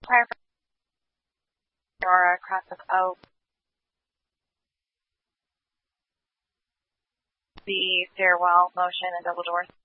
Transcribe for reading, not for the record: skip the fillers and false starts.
Prior Aurora, Crosswick Oak, the stairwell motion and double doors.